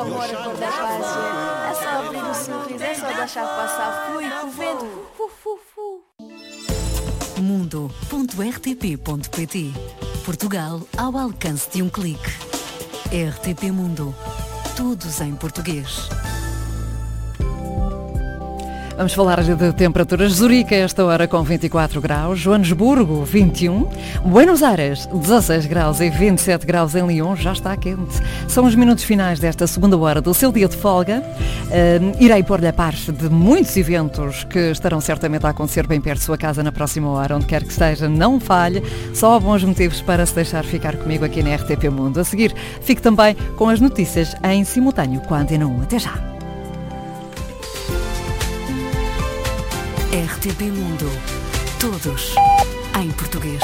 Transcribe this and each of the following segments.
Amor, a cor da paz, é só abrir o sorriso, é só deixar passar, flui com o vento. Mundo.rtp.pt. Portugal ao alcance de um clique. RTP Mundo. Todos em português. Vamos falar de temperaturas. Zurique, esta hora, com 24 graus. Joanesburgo, 21. Buenos Aires, 16 graus e 27 graus em Lyon. Já está quente. São os minutos finais desta segunda hora do seu dia de folga. Irei pôr-lhe a par de muitos eventos que estarão certamente a acontecer bem perto de sua casa na próxima hora. Onde quer que esteja, não falhe. Só há bons motivos para se deixar ficar comigo aqui na RTP Mundo. A seguir, fique também com as notícias em simultâneo com a Antena 1. Até já. RTP Mundo. Todos em português.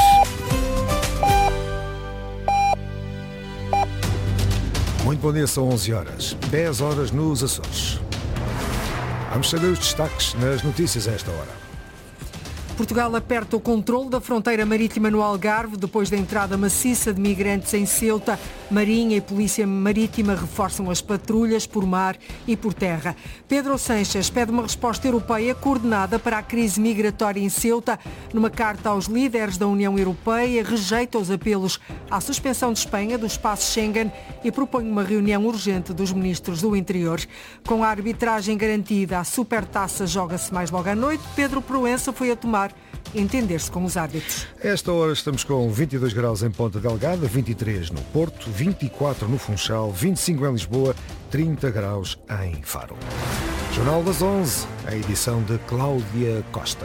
Muito bom dia, são 11 horas. 10 horas nos Açores. Vamos saber os destaques nas notícias a esta hora. Portugal aperta o controle da fronteira marítima no Algarve depois da entrada maciça de migrantes em Ceuta. Marinha e Polícia Marítima reforçam as patrulhas por mar e por terra. Pedro Sánchez pede uma resposta europeia coordenada para a crise migratória em Ceuta. Numa carta aos líderes da União Europeia, rejeita os apelos à suspensão de Espanha do espaço Schengen e propõe uma reunião urgente dos ministros do Interior. Com a arbitragem garantida, a Supertaça joga-se mais logo à noite. Pedro Proença foi a tomar entender-se com os árbitros. A esta hora estamos com 22 graus em Ponta Delgada, 23 no Porto, 24 no Funchal, 25 em Lisboa, 30 graus em Faro. Jornal das 11, a edição de Cláudia Costa.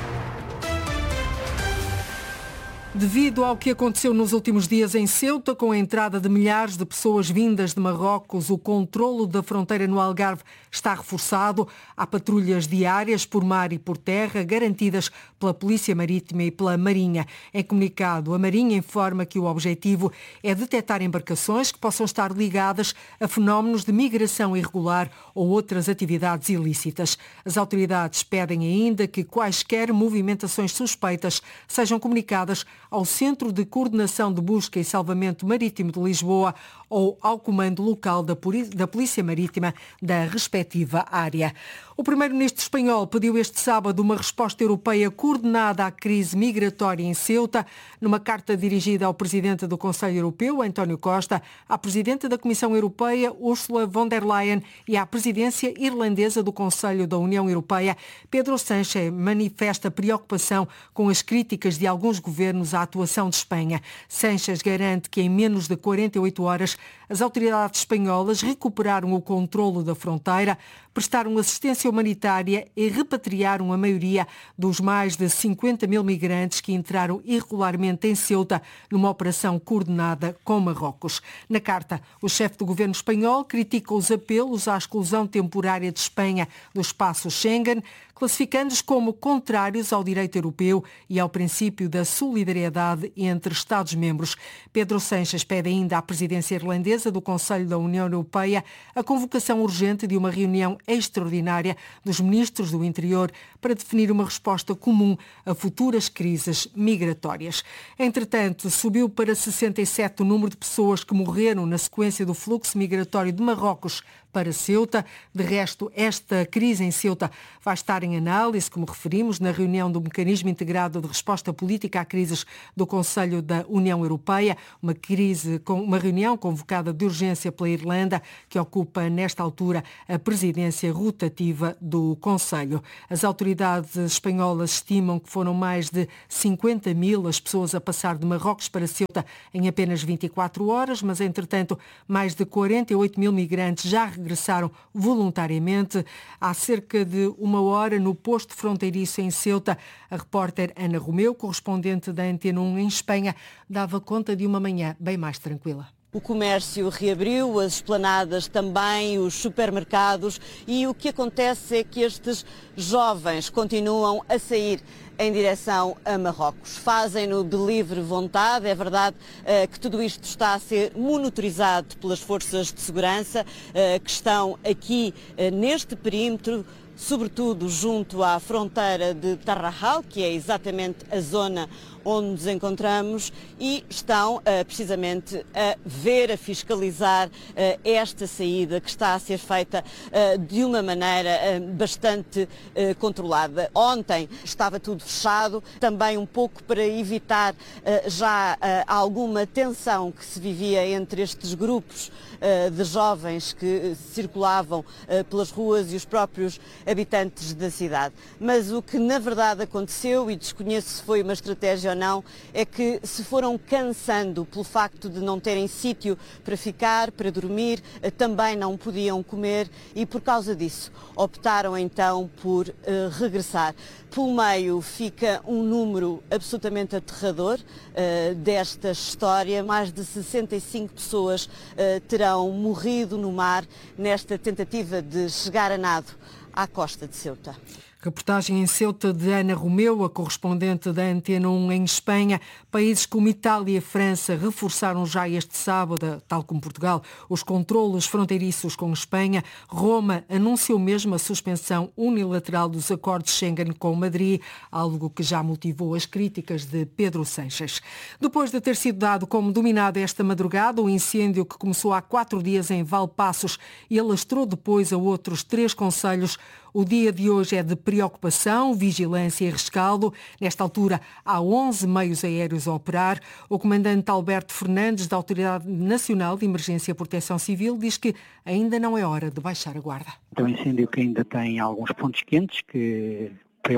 Devido ao que aconteceu nos últimos dias em Ceuta, com a entrada de milhares de pessoas vindas de Marrocos, o controlo da fronteira no Algarve está reforçado. Há patrulhas diárias por mar e por terra, garantidas pela Polícia Marítima e pela Marinha. Em comunicado, a Marinha informa que o objetivo é detectar embarcações que possam estar ligadas a fenómenos de migração irregular ou outras atividades ilícitas. As autoridades pedem ainda que quaisquer movimentações suspeitas sejam comunicadas ao Centro de Coordenação de Busca e Salvamento Marítimo de Lisboa ou ao Comando Local da Polícia Marítima da respectiva área. O primeiro-ministro espanhol pediu este sábado uma resposta europeia coordenada à crise migratória em Ceuta. Numa carta dirigida ao presidente do Conselho Europeu, António Costa, à presidente da Comissão Europeia, Ursula von der Leyen, e à presidência irlandesa do Conselho da União Europeia, Pedro Sánchez manifesta preocupação com as críticas de alguns governos à atuação de Espanha. Sánchez garante que em menos de 48 horas as autoridades espanholas recuperaram o controlo da fronteira, prestaram assistência humanitária e repatriaram a maioria dos mais de 50 mil migrantes que entraram irregularmente em Ceuta numa operação coordenada com Marrocos. Na carta, o chefe do governo espanhol critica os apelos à exclusão temporária de Espanha do espaço Schengen, classificando-os como contrários ao direito europeu e ao princípio da solidariedade entre Estados-membros. Pedro Sánchez pede ainda à presidência irlandesa do Conselho da União Europeia a convocação urgente de uma reunião extraordinária dos ministros do Interior para definir uma resposta comum a futuras crises migratórias. Entretanto, subiu para 67 o número de pessoas que morreram na sequência do fluxo migratório de Marrocos para Ceuta. De resto, esta crise em Ceuta vai estar em análise, como referimos, na reunião do Mecanismo Integrado de Resposta Política a Crises do Conselho da União Europeia, uma reunião convocada de urgência pela Irlanda, que ocupa, nesta altura, a presidência rotativa do Conselho. As autoridades espanholas estimam que foram mais de 50 mil as pessoas a passar de Marrocos para Ceuta em apenas 24 horas, mas, entretanto, mais de 48 mil migrantes já regressaram voluntariamente. Há cerca de uma hora, no posto fronteiriço em Ceuta, a repórter Ana Romeu, correspondente da Antena 1 em Espanha, dava conta de uma manhã bem mais tranquila. O comércio reabriu, as esplanadas também, os supermercados, e o que acontece é que estes jovens continuam a sair em direção a Marrocos. Fazem-no de livre vontade. É verdade que tudo isto está a ser monitorizado pelas forças de segurança que estão aqui neste perímetro, sobretudo junto à fronteira de Tarrajal, que é exatamente a zona onde nos encontramos, e estão precisamente a ver, a fiscalizar esta saída que está a ser feita de uma maneira bastante controlada. Ontem estava tudo fechado, também um pouco para evitar já alguma tensão que se vivia entre estes grupos de jovens que circulavam pelas ruas e os próprios habitantes da cidade. Mas o que na verdade aconteceu, e desconheço se foi uma estratégia ou não, é que se foram cansando pelo facto de não terem sítio para ficar, para dormir, também não podiam comer e por causa disso optaram então por regressar. Pelo meio fica um número absolutamente aterrador desta história. Mais de 65 pessoas terão morrido no mar nesta tentativa de chegar a nado à costa de Ceuta. Reportagem em Ceuta de Ana Romeu, a correspondente da Antena 1 em Espanha. Países como Itália e França reforçaram já este sábado, tal como Portugal, os controlos fronteiriços com Espanha. Roma anunciou mesmo a suspensão unilateral dos acordos Schengen com Madrid, algo que já motivou as críticas de Pedro Sánchez. Depois de ter sido dado como dominado esta madrugada, o incêndio que começou há 4 dias em Valpaços e alastrou depois a outros 3 concelhos, o dia de hoje é de preocupação, vigilância e rescaldo. Nesta altura, há 11 meios aéreos a operar. O comandante Alberto Fernandes, da Autoridade Nacional de Emergência e Proteção Civil, diz que ainda não é hora de baixar a guarda. É um incêndio que ainda tem alguns pontos quentes, que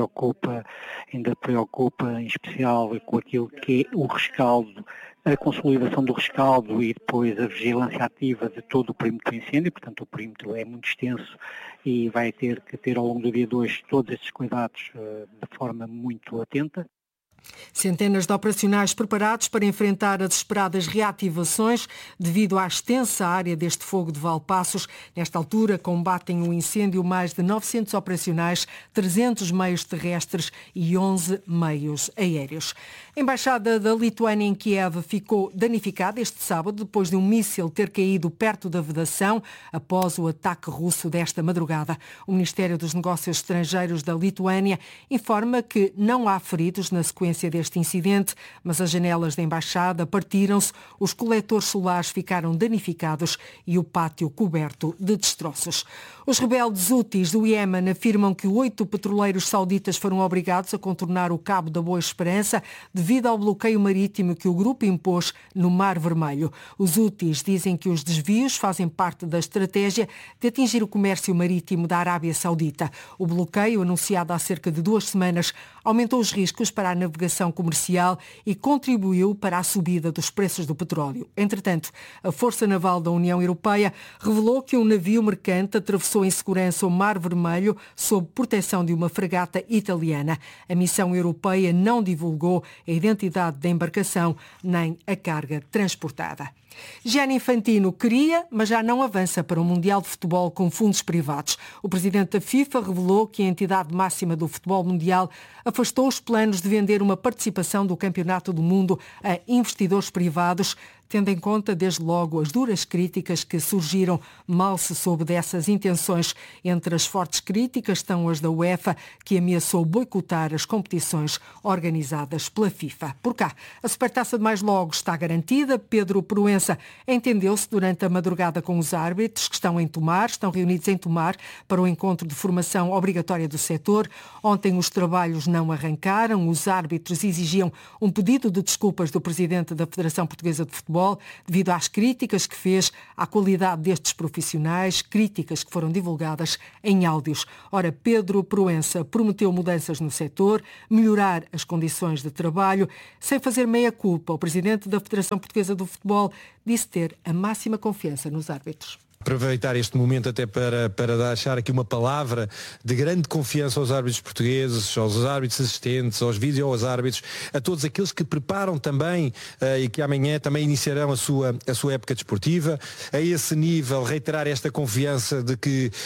ainda preocupa em especial com aquilo que é o rescaldo, a consolidação do rescaldo e depois a vigilância ativa de todo o perímetro do incêndio. Portanto, o perímetro é muito extenso e vai ter que ter ao longo do dia de hoje todos estes cuidados de forma muito atenta. Centenas de operacionais preparados para enfrentar as esperadas reativações devido à extensa área deste fogo de Valpaços. Nesta altura, combatem o incêndio mais de 900 operacionais, 300 meios terrestres e 11 meios aéreos. A Embaixada da Lituânia em Kiev ficou danificada este sábado depois de um míssil ter caído perto da vedação após o ataque russo desta madrugada. O Ministério dos Negócios Estrangeiros da Lituânia informa que não há feridos na sequência deste incidente, mas as janelas da embaixada partiram-se, os coletores solares ficaram danificados e o pátio coberto de destroços. Os rebeldes Houthis do Iémen afirmam que 8 petroleiros sauditas foram obrigados a contornar o Cabo da Boa Esperança devido ao bloqueio marítimo que o grupo impôs no Mar Vermelho. Os Houthis dizem que os desvios fazem parte da estratégia de atingir o comércio marítimo da Arábia Saudita. O bloqueio, anunciado há cerca de 2 semanas, aumentou os riscos para a navegação comercial e contribuiu para a subida dos preços do petróleo. Entretanto, a Força Naval da União Europeia revelou que um navio mercante atravessou em segurança o Mar Vermelho sob proteção de uma fragata italiana. A missão europeia não divulgou a identidade da embarcação nem a carga transportada. Gianni Infantino queria, mas já não avança para o Mundial de Futebol com fundos privados. O presidente da FIFA revelou que a entidade máxima do futebol mundial afastou os planos de vender uma participação do Campeonato do Mundo a investidores privados, tendo em conta desde logo as duras críticas que surgiram. Mal se soube dessas intenções. Entre as fortes críticas estão as da UEFA, que ameaçou boicotar as competições organizadas pela FIFA. Por cá, a Supertaça de mais logo está garantida. Pedro Proença entendeu-se durante a madrugada com os árbitros que estão reunidos em Tomar para o encontro de formação obrigatória do setor. Ontem os trabalhos não arrancaram. Os árbitros exigiam um pedido de desculpas do presidente da Federação Portuguesa de Futebol devido às críticas que fez à qualidade destes profissionais, críticas que foram divulgadas em áudios. Ora, Pedro Proença prometeu mudanças no setor, melhorar as condições de trabalho, sem fazer meia-culpa. O presidente da Federação Portuguesa do Futebol disse ter a máxima confiança nos árbitros. Aproveitar este momento até para deixar aqui uma palavra de grande confiança aos árbitros portugueses, aos árbitros assistentes, aos vídeo-árbitros, a todos aqueles que preparam também e que amanhã também iniciarão a sua época desportiva. A esse nível, reiterar esta confiança de que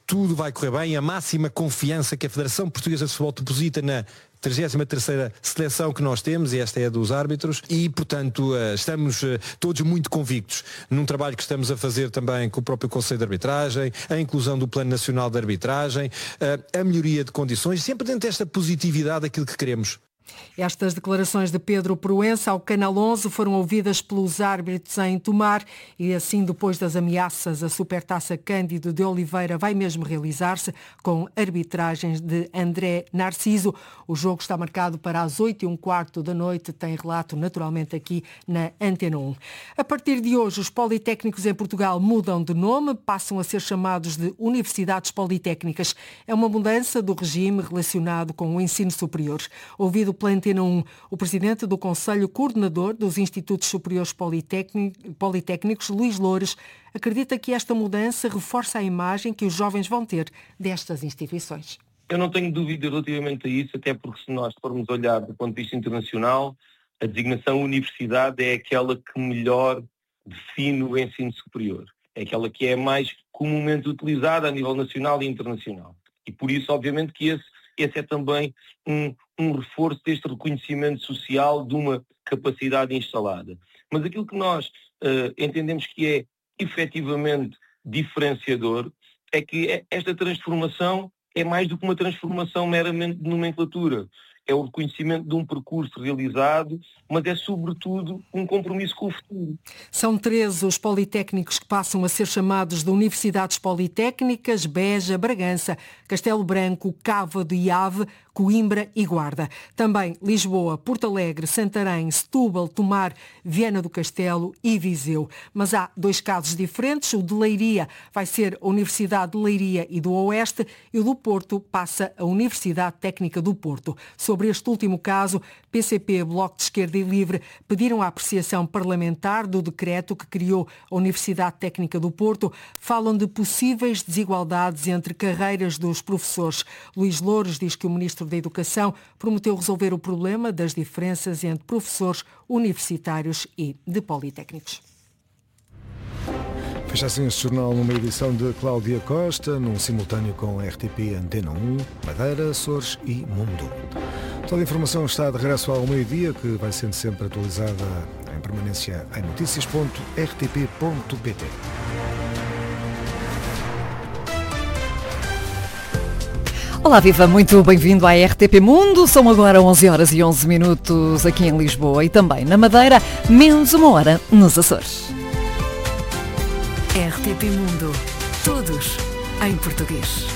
tudo vai correr bem, a máxima confiança que a Federação Portuguesa de Futebol deposita na 33ª seleção que nós temos, e esta é a dos árbitros, e portanto estamos todos muito convictos num trabalho que estamos a fazer também com o próprio Conselho de Arbitragem, a inclusão do Plano Nacional de Arbitragem, a melhoria de condições, sempre dentro desta positividade daquilo que queremos. Estas declarações de Pedro Proença ao Canal 11 foram ouvidas pelos árbitros em Tomar e assim depois das ameaças a Supertaça Cândido de Oliveira vai mesmo realizar-se com arbitragens de André Narciso. O jogo está marcado para as 8h15 da noite, tem relato naturalmente aqui na Antena 1. A partir de hoje os politécnicos em Portugal mudam de nome, passam a ser chamados de Universidades Politécnicas. É uma mudança do regime relacionado com o ensino superior. Ouvido pela Antena 1, o presidente do Conselho Coordenador dos Institutos Superiores Politécnicos, Luís Loures, acredita que esta mudança reforça a imagem que os jovens vão ter destas instituições. Eu não tenho dúvida relativamente a isso, até porque se nós formos olhar do ponto de vista internacional, a designação universidade é aquela que melhor define o ensino superior. É aquela que é mais comumente utilizada a nível nacional e internacional. E por isso, obviamente, que esse é também um reforço deste reconhecimento social de uma capacidade instalada. Mas aquilo que nós entendemos que é efetivamente diferenciador é que esta transformação é mais do que uma transformação meramente de nomenclatura. É o reconhecimento de um percurso realizado, mas é sobretudo um compromisso com o futuro. São 13 os politécnicos que passam a ser chamados de Universidades Politécnicas: Beja, Bragança, Castelo Branco, Cávado e Ave, Coimbra e Guarda. Também Lisboa, Porto Alegre, Santarém, Setúbal, Tomar, Viana do Castelo e Viseu. Mas há 2 casos diferentes. O de Leiria vai ser a Universidade de Leiria e do Oeste, e o do Porto passa a Universidade Técnica do Porto. Sobre este último caso, PCP, Bloco de Esquerda e Livre pediram a apreciação parlamentar do decreto que criou a Universidade Técnica do Porto. Falam de possíveis desigualdades entre carreiras dos professores. Luís Loures diz que o Ministro da Educação prometeu resolver o problema das diferenças entre professores universitários e de politécnicos. Fecha assim este jornal numa edição de Cláudia Costa, num simultâneo com RTP Antena 1, Madeira, Açores e Mundo. Toda a informação está de regresso ao meio-dia, que vai sendo sempre atualizada em permanência em noticias.rtp.pt. Olá, viva, muito bem-vindo à RTP Mundo. São agora 11h11 aqui em Lisboa e também na Madeira, menos 1 hora nos Açores. RTP Mundo. Todos em português.